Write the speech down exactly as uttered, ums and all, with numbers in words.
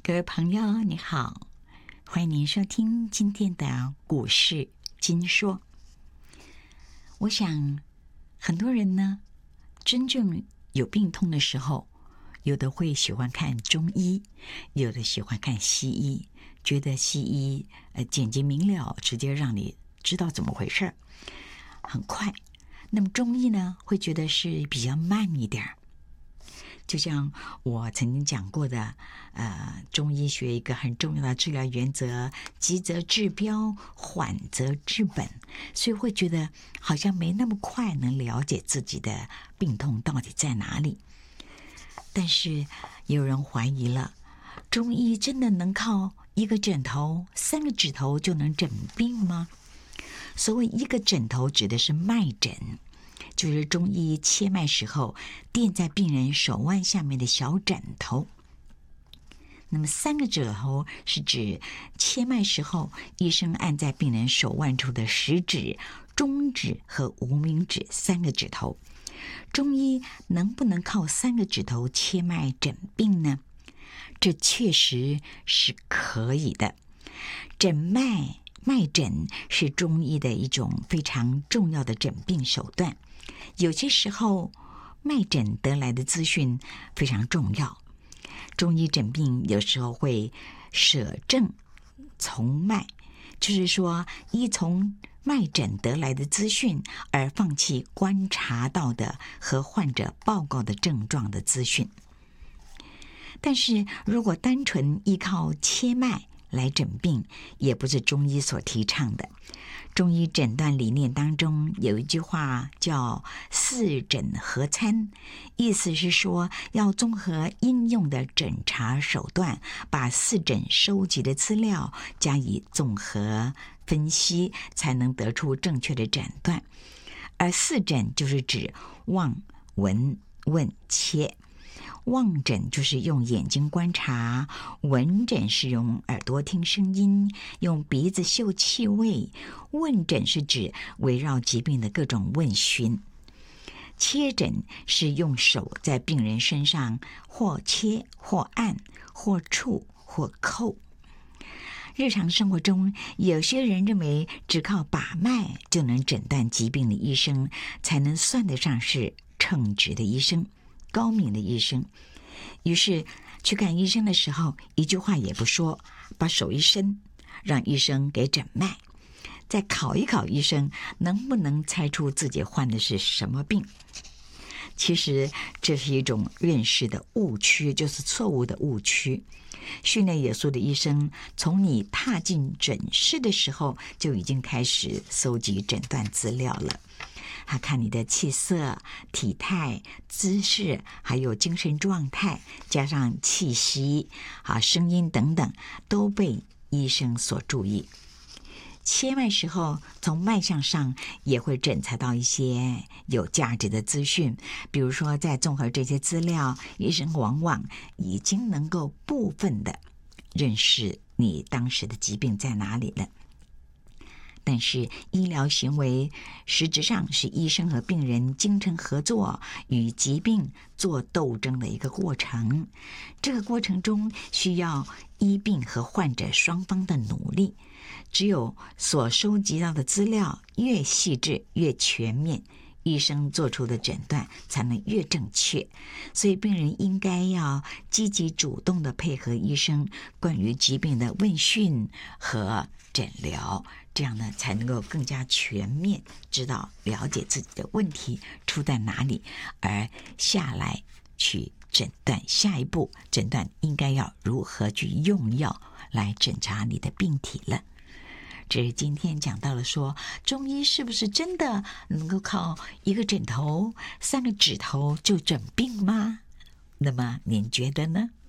各位朋友，你好，欢迎您收听今天的股市金说。我想，很多人呢，真正有病痛的时候，有的会喜欢看中医，有的喜欢看西医，觉得西医呃简洁明了，直接让你知道怎么回事，很快。那么中医呢，会觉得是比较慢一点。就像我曾经讲过的，呃，中医学一个很重要的治疗原则：急则治标，缓则治本。所以会觉得好像没那么快能了解自己的病痛到底在哪里。但是有人怀疑了，中医真的能靠一个枕头、三个指头就能诊病吗？所谓一个枕头指的是脉枕，就是中医切脉时候垫在病人手腕下面的小枕头。那么三个指头是指切脉时候医生按在病人手腕处的食指、中指和无名指三个指头。中医能不能靠三个指头切脉诊病呢？这确实是可以的。诊脉脉诊是中医的一种非常重要的诊病手段。有些时候脉诊得来的资讯非常重要，中医诊病有时候会舍证从脉，就是说依从脉诊得来的资讯而放弃观察到的和患者报告的症状的资讯。但是如果单纯依靠切脉来诊病，也不是中医所提倡的。中医诊断理念当中有一句话叫四诊合参，意思是说要综合应用的诊查手段，把四诊收集的资料加以综合分析，才能得出正确的诊断。而四诊就是指望、闻、问、切。望诊就是用眼睛观察，闻诊是用耳朵听声音，用鼻子嗅气味，问诊是指围绕疾病的各种问询，切诊是用手在病人身上或切或按或触或扣。日常生活中，有些人认为只靠把脉就能诊断疾病的医生，才能算得上是称职的医生，高明的医生。于是去看医生的时候，一句话也不说，把手一伸，让医生给诊脉，再考一考医生能不能猜出自己患的是什么病。其实这是一种认识的误区，就是错误的误区。训练有素的医生，从你踏进诊室的时候就已经开始搜集诊断资料了。他看你的气色、体态、姿势，还有精神状态，加上气息、啊声音等等，都被医生所注意。切脉时候，从脉象上也会诊查到一些有价值的资讯，比如说在综合这些资料，医生往往已经能够部分的认识你当时的疾病在哪里了。但是医疗行为实质上是医生和病人精诚合作，与疾病做斗争的一个过程。这个过程中需要医病和患者双方的努力。只有所收集到的资料越细致越全面，医生做出的诊断才能越正确。所以病人应该要积极主动地配合医生关于疾病的问讯和诊疗，这样呢才能够更加全面知道了解自己的问题出在哪里，而下来去诊断，下一步诊断应该要如何去用药来诊查你的病体了。这是今天讲到了说，中医是不是真的能够靠一个枕头、三个指头就诊病吗？那么您觉得呢？